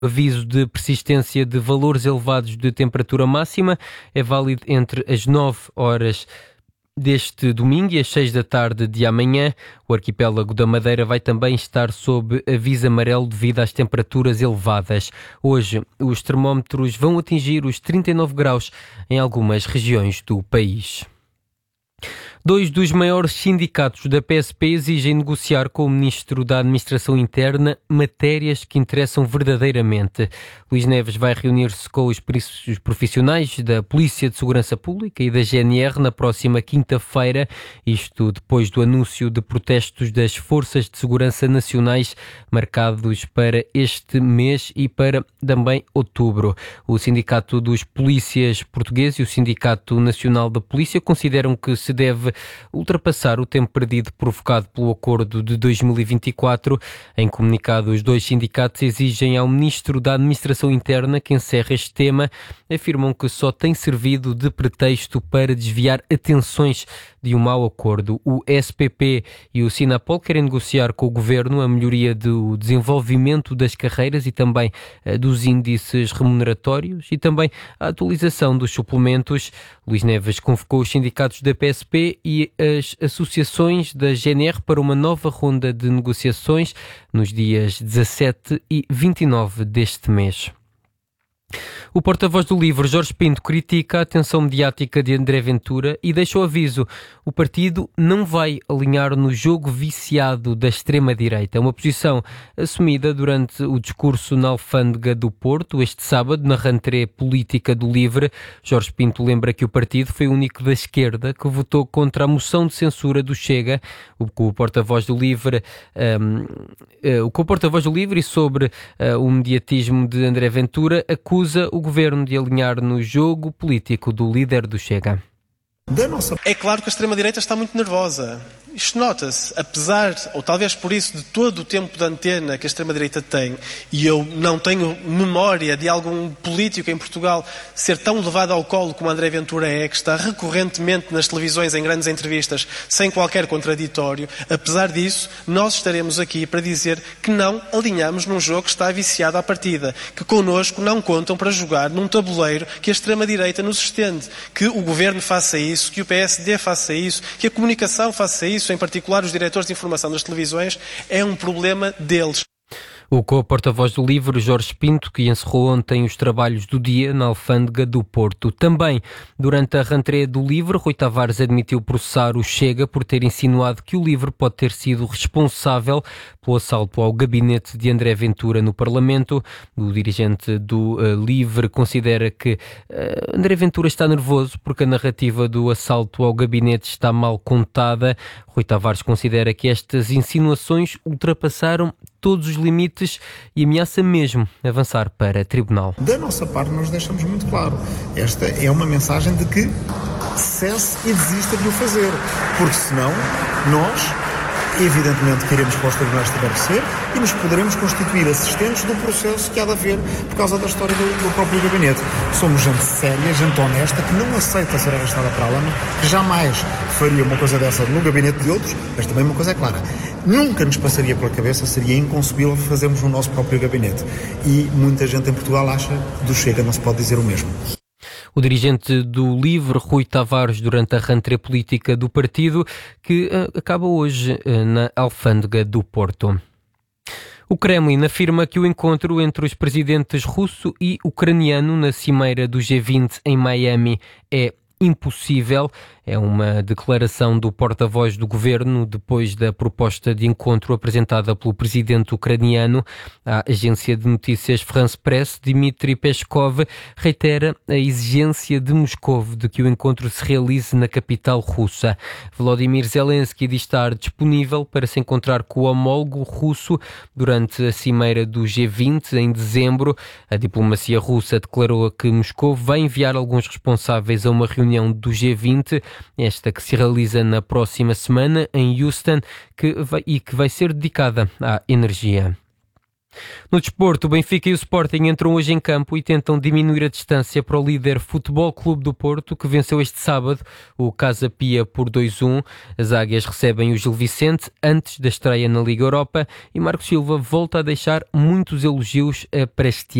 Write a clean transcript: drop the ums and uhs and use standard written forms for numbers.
aviso de persistência de valores elevados de temperatura máxima é válido entre as 9 horas deste domingo e às 6 da tarde de amanhã. O arquipélago da Madeira vai também estar sob aviso amarelo devido às temperaturas elevadas. Hoje, os termómetros vão atingir os 39 graus em algumas regiões do país. Dois dos maiores sindicatos da PSP exigem negociar com o Ministro da Administração Interna matérias que interessam verdadeiramente. Luís Neves vai reunir-se com os profissionais da Polícia de Segurança Pública e da GNR na próxima quinta-feira, isto depois do anúncio de protestos das Forças de Segurança Nacionais marcados para este mês e para também outubro. O Sindicato dos Polícias Portugueses e o Sindicato Nacional da Polícia consideram que se deve ultrapassar o tempo perdido provocado pelo acordo de 2024. Em comunicado, os dois sindicatos exigem ao Ministro da Administração Interna que encerre este tema. Afirmam que só tem servido de pretexto para desviar atenções de um mau acordo. O SPP e o Sinapol querem negociar com o Governo a melhoria do desenvolvimento das carreiras e também dos índices remuneratórios e também a atualização dos suplementos. Luís Neves convocou os sindicatos da PSP e as associações da GNR para uma nova ronda de negociações nos dias 17 e 29 deste mês. O porta-voz do LIVRE, Jorge Pinto, critica a atenção mediática de André Ventura e deixa o aviso: o partido não vai alinhar no jogo viciado da extrema-direita. É uma posição assumida durante o discurso na Alfândega do Porto, este sábado, na rentrée política do LIVRE. Jorge Pinto lembra que o partido foi o único da esquerda que votou contra a moção de censura do Chega. O porta-voz do LIVRE e sobre o mediatismo de André Ventura acusa o governo de alinhar no jogo político do líder do Chega. É claro que a extrema-direita está muito nervosa. Isto nota-se, apesar, ou talvez por isso, de todo o tempo de antena que a extrema-direita tem, e eu não tenho memória de algum político em Portugal ser tão levado ao colo como André Ventura é, que está recorrentemente nas televisões em grandes entrevistas, sem qualquer contraditório. Apesar disso, nós estaremos aqui para dizer que não alinhamos num jogo que está viciado à partida, que connosco não contam para jogar num tabuleiro que a extrema-direita nos estende, que o governo faça isso, que o PSD faça isso, que a comunicação faça isso, em particular os diretores de informação das televisões, é um problema deles. O co-porta-voz do LIVRE, Jorge Pinto, que encerrou ontem os trabalhos do dia na Alfândega do Porto. Também, durante a rentrée do LIVRE, Rui Tavares admitiu processar o Chega por ter insinuado que o LIVRE pode ter sido responsável pelo assalto ao gabinete de André Ventura no Parlamento. O dirigente do LIVRE considera que André Ventura está nervoso porque a narrativa do assalto ao gabinete está mal contada. Rui Tavares considera que estas insinuações ultrapassaram todos os limites e ameaça mesmo avançar para tribunal. Da nossa parte, nós deixamos muito claro. Esta é uma mensagem de que cesse e desista de o fazer, porque senão nós, evidentemente, que iremos para os tribunais se tiver que ser e nos poderemos constituir assistentes do processo que há de haver por causa da história do próprio gabinete. Somos gente séria, gente honesta, que não aceita ser arrastada para a lama, que jamais faria uma coisa dessa no gabinete de outros, mas também uma coisa é clara: nunca nos passaria pela cabeça, seria inconcebível fazermos no nosso próprio gabinete. E muita gente em Portugal acha do Chega, não se pode dizer o mesmo. O dirigente do LIVRE, Rui Tavares, durante a rentrée política do partido, que acaba hoje na Alfândega do Porto. O Kremlin afirma que o encontro entre os presidentes russo e ucraniano na cimeira do G20 em Miami é impossível. É uma declaração do porta-voz do governo depois da proposta de encontro apresentada pelo presidente ucraniano. A agência de notícias France Press, Dmitry Peskov, reitera a exigência de Moscou de que o encontro se realize na capital russa. Volodymyr Zelensky diz estar disponível para se encontrar com o homólogo russo durante a cimeira do G20 em dezembro. A diplomacia russa declarou que Moscou vai enviar alguns responsáveis a uma reunião do G20, esta que se realiza na próxima semana em Houston, que vai ser dedicada à energia. No desporto, o Benfica e o Sporting entram hoje em campo e tentam diminuir a distância para o líder Futebol Clube do Porto, que venceu este sábado o Casa Pia por 2-1. As águias recebem o Gil Vicente antes da estreia na Liga Europa e Marco Silva volta a deixar muitos elogios para este